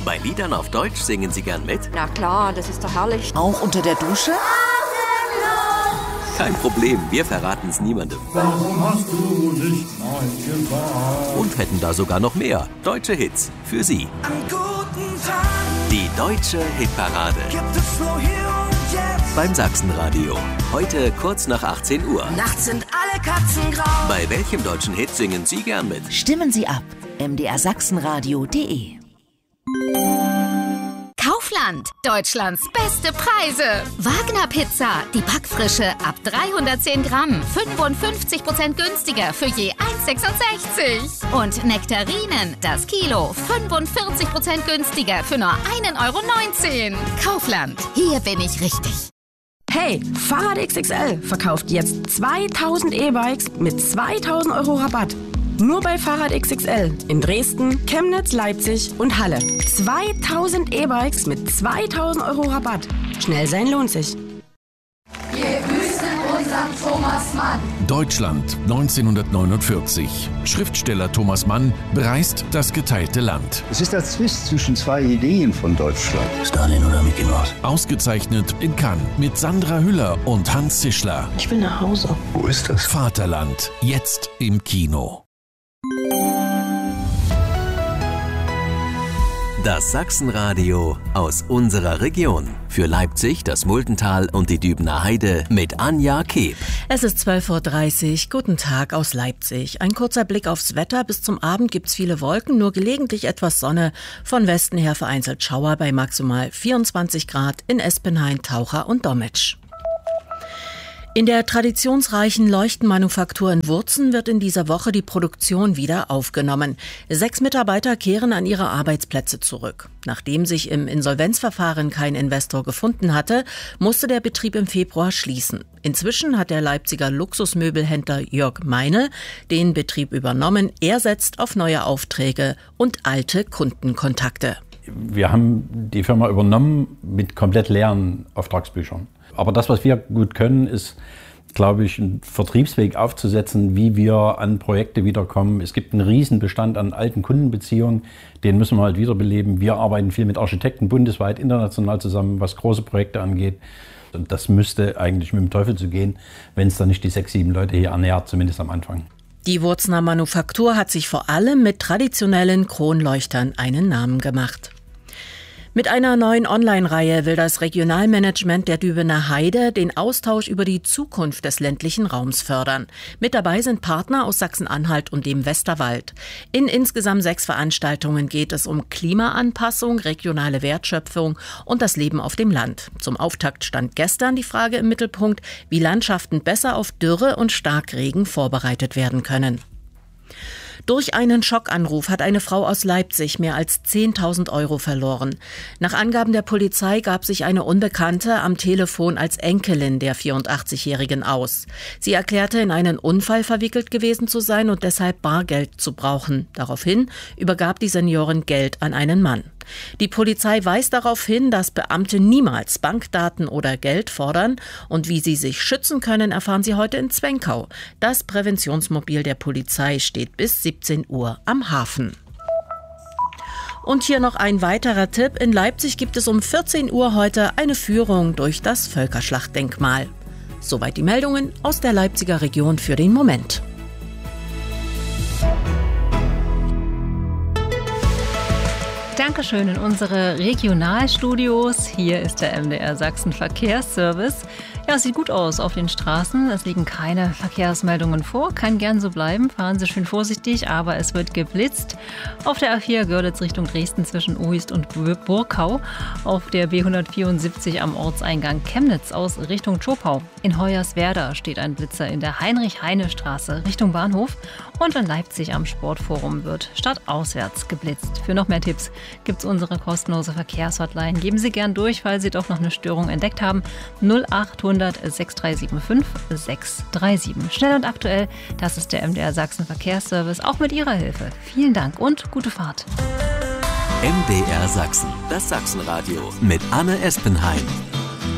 Bei Liedern auf Deutsch singen Sie gern mit? Na klar, das ist doch herrlich. Auch unter der Dusche? Kein Problem, wir verraten es niemandem. Warum hast du nicht Nein gesagt? Und hätten da sogar noch mehr deutsche Hits für Sie. An guten Tagen Die deutsche Hitparade gibt es nur hier und jetzt. beim Sachsenradio. Heute kurz nach 18 Uhr. Nachts sind alle Katzen grau. Bei welchem deutschen Hit singen Sie gern mit? Stimmen Sie ab. mdrsachsenradio.de. Kaufland, Deutschlands beste Preise. Wagner Pizza, die Backfrische ab 310 Gramm, 55% günstiger für je 1,66. Und Nektarinen, das Kilo, 45% günstiger für nur 1,19 €. Kaufland, hier bin ich richtig. Hey, Fahrrad XXL verkauft jetzt 2000 E-Bikes mit 2000 € Rabatt. Nur bei Fahrrad XXL in Dresden, Chemnitz, Leipzig und Halle. 2000 E-Bikes mit 2000 € Rabatt. Schnell sein lohnt sich. Wir grüßen unseren Thomas Mann. Deutschland 1949. Schriftsteller Thomas Mann bereist das geteilte Land. Es ist der Zwist zwischen zwei Ideen von Deutschland. Stalin oder Mickey Mouse? Ausgezeichnet in Cannes mit Sandra Hüller und Hans Zischler. Ich will nach Hause. Wo ist das? Vaterland, jetzt im Kino. Das Sachsenradio aus unserer Region. Für Leipzig, das Muldental und die Dübener Heide mit Anja Keeb. Es ist 12:30 Uhr. Guten Tag aus Leipzig. Ein kurzer Blick aufs Wetter. Bis zum Abend gibt's viele Wolken, nur gelegentlich etwas Sonne. Von Westen her vereinzelt Schauer bei maximal 24 Grad in Espenhain, Taucher und Dommitsch. In der traditionsreichen Leuchtenmanufaktur in Wurzen wird in dieser Woche die Produktion wieder aufgenommen. 6 Mitarbeiter kehren an ihre Arbeitsplätze zurück. Nachdem sich im Insolvenzverfahren kein Investor gefunden hatte, musste der Betrieb im Februar schließen. Inzwischen hat der Leipziger Luxusmöbelhändler Jörg Meine den Betrieb übernommen. Er setzt auf neue Aufträge und alte Kundenkontakte. Wir haben die Firma übernommen mit komplett leeren Auftragsbüchern. Aber das, was wir gut können, ist, glaube ich, einen Vertriebsweg aufzusetzen, wie wir an Projekte wiederkommen. Es gibt einen Riesenbestand an alten Kundenbeziehungen, den müssen wir halt wiederbeleben. Wir arbeiten viel mit Architekten bundesweit, international zusammen, was große Projekte angeht. Und das müsste eigentlich mit dem Teufel zugehen, wenn es dann nicht die 6, 7 Leute hier ernährt, zumindest am Anfang. Die Wurzener Manufaktur hat sich vor allem mit traditionellen Kronleuchtern einen Namen gemacht. Mit einer neuen Online-Reihe will das Regionalmanagement der Dübener Heide den Austausch über die Zukunft des ländlichen Raums fördern. Mit dabei sind Partner aus Sachsen-Anhalt und dem Westerwald. In insgesamt 6 Veranstaltungen geht es um Klimaanpassung, regionale Wertschöpfung und das Leben auf dem Land. Zum Auftakt stand gestern die Frage im Mittelpunkt, wie Landschaften besser auf Dürre und Starkregen vorbereitet werden können. Durch einen Schockanruf hat eine Frau aus Leipzig mehr als 10.000 € verloren. Nach Angaben der Polizei gab sich eine Unbekannte am Telefon als Enkelin der 84-Jährigen aus. Sie erklärte, in einen Unfall verwickelt gewesen zu sein und deshalb Bargeld zu brauchen. Daraufhin übergab die Seniorin Geld an einen Mann. Die Polizei weist darauf hin, dass Beamte niemals Bankdaten oder Geld fordern. Und wie sie sich schützen können, erfahren Sie heute in Zwenkau. Das Präventionsmobil der Polizei steht bis 17 Uhr am Hafen. Und hier noch ein weiterer Tipp. In Leipzig gibt es um 14 Uhr heute eine Führung durch das Völkerschlachtdenkmal. Soweit die Meldungen aus der Leipziger Region für den Moment. Dankeschön in unsere Regionalstudios. Hier ist der MDR Sachsen Verkehrsservice. Ja, es sieht gut aus auf den Straßen. Es liegen keine Verkehrsmeldungen vor. Kann gern so bleiben. Fahren Sie schön vorsichtig, aber es wird geblitzt. Auf der A4 Görlitz Richtung Dresden zwischen Uhyst und Burkau. Auf der B174 am Ortseingang Chemnitz aus Richtung Zschopau. In Hoyerswerda steht ein Blitzer in der Heinrich-Heine-Straße Richtung Bahnhof. Und in Leipzig am Sportforum wird stadtauswärts geblitzt. Für noch mehr Tipps gibt es unsere kostenlose Verkehrshotline. Geben Sie gern durch, falls Sie doch noch eine Störung entdeckt haben. 0800 6375 637. Schnell und aktuell, das ist der MDR Sachsen Verkehrsservice, auch mit Ihrer Hilfe. Vielen Dank und gute Fahrt. MDR Sachsen, das Sachsenradio mit Anne Espenhain.